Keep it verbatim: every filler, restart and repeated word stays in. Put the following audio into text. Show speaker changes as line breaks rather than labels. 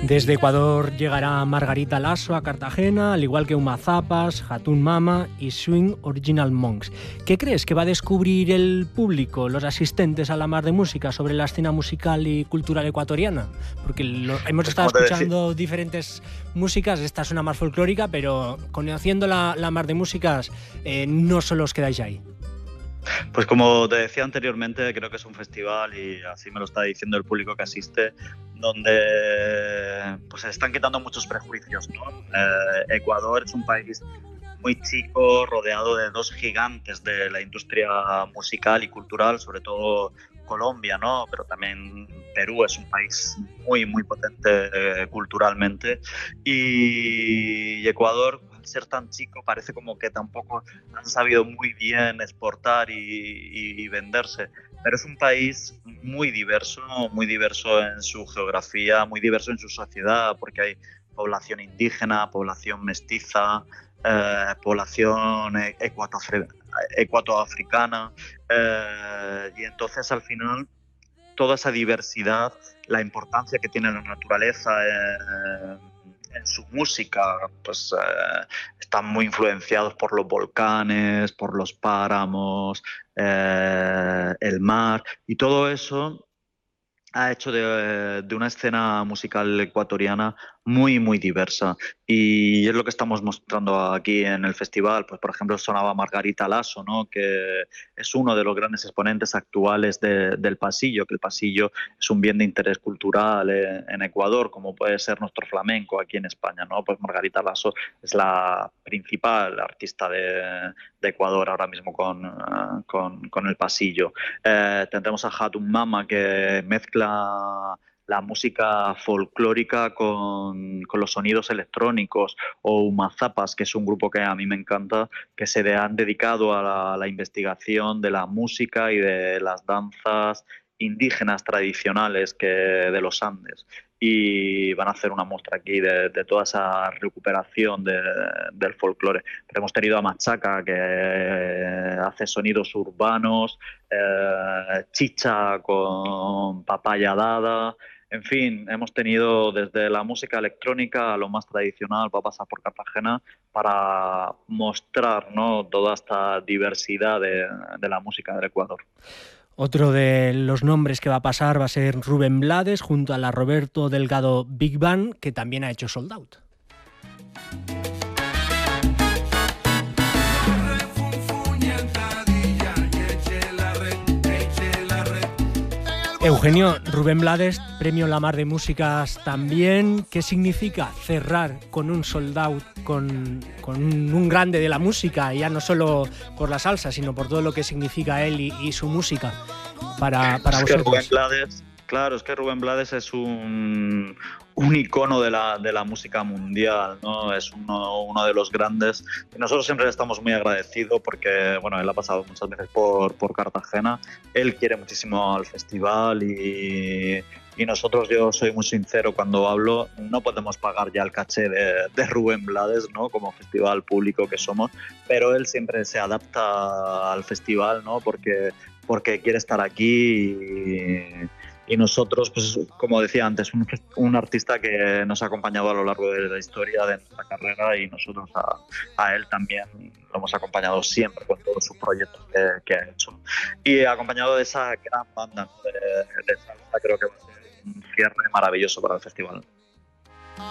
Desde Ecuador llegará Margarita Lasso a Cartagena, al igual que Uma Zapas, Hatun Mama y Swing Original Monks. ¿Qué crees que va a descubrir el público, los asistentes a la Mar de Música, sobre la escena musical y cultural ecuatoriana? Porque lo, hemos
Pues
estado
como te
escuchando
decía,
diferentes músicas, esta es una más folclórica, pero conociendo la, la Mar de Músicas, eh, no solo os quedáis ahí.
pues como te decía anteriormente, creo que es un festival, y así me lo está diciendo el público que asiste, donde pues se están quitando muchos prejuicios, ¿no? Eh, Ecuador es un país muy chico, rodeado de dos gigantes de la industria musical y cultural, sobre todo Colombia, ¿no? Pero también Perú es un país muy, muy potente eh, culturalmente. Y Ecuador, al ser tan chico, parece como que tampoco han sabido muy bien exportar y, y- y venderse. Pero es un país muy diverso, muy diverso en su geografía, muy diverso en su sociedad, porque hay población indígena, población mestiza, eh, población e- ecuatoafri- ecuatoafricana, eh, y entonces al final toda esa diversidad, la importancia que tiene la naturaleza eh, en su música, pues eh, están muy influenciados por los volcanes, por los páramos, eh, el mar, y todo eso ha hecho de, de una escena musical ecuatoriana muy, muy diversa. Y es lo que estamos mostrando aquí en el festival. Pues, por ejemplo, sonaba Margarita Lasso, ¿no? Que es uno de los grandes exponentes actuales de- del pasillo, que el pasillo es un bien de interés cultural eh, en Ecuador, como puede ser nuestro flamenco aquí en España, ¿no? Pues Margarita Lasso es la principal artista de, de Ecuador ahora mismo con, eh, con, con el pasillo. Eh, tendremos a Hatun Mama, que mezcla la música folclórica con, con los sonidos electrónicos, o Umazapas, que es un grupo que a mí me encanta, que se de- han dedicado a la, a la investigación de la música y de las danzas indígenas tradicionales que, de los Andes. Y van a hacer una muestra aquí de, de toda esa recuperación de- del folclore. Pero hemos tenido a Machaca, que eh, hace sonidos urbanos, eh, chicha con papaya dada. En fin, hemos tenido desde la música electrónica a lo más tradicional, va a pasar por Cartagena para mostrar, ¿no?, toda esta diversidad de, de la música del Ecuador.
Otro de los nombres que va a pasar va a ser Rubén Blades junto a la Roberto Delgado Big Band, que también ha hecho Sold Out. Eugenio, Rubén Blades, premio La Mar de Músicas también. ¿Qué significa cerrar con un sold out, con, con un grande de la música, ya no solo por la salsa, sino por todo lo que significa él y, y su música para, para
Es que Rubén
vosotros?
Blades, claro, es que Rubén Blades es un, un icono de la, de la música mundial, ¿no? Es uno, uno de los grandes. Y nosotros siempre le estamos muy agradecidos porque, bueno, él ha pasado muchas veces por, por Cartagena. Él quiere muchísimo al festival, y, y nosotros, yo soy muy sincero cuando hablo, no podemos pagar ya el caché de, de Rubén Blades, ¿no?, como festival público que somos, pero él siempre se adapta al festival, ¿no?, porque porque quiere estar aquí, y, y nosotros, pues como decía antes, un, un artista que nos ha acompañado a lo largo de la historia de nuestra carrera, y nosotros a, a él también lo hemos acompañado siempre con todos sus proyectos que, que ha hecho. Y acompañado de esa gran banda, ¿no?, de, de salsa, creo que va a ser un cierre maravilloso para el festival.